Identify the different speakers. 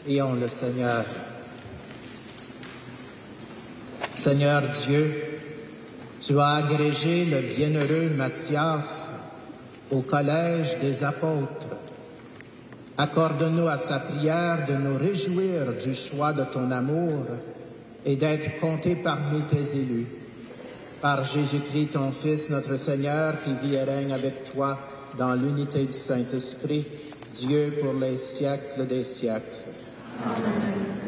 Speaker 1: Prions le Seigneur. Seigneur Dieu, tu as agrégé le bienheureux Matthias au collège des apôtres. Accorde-nous à sa prière de nous réjouir du choix de ton amour et d'être comptés parmi tes élus. Par Jésus-Christ, ton Fils, notre Seigneur, qui vit et règne avec toi dans l'unité du Saint-Esprit, Dieu pour les siècles des siècles. Amen.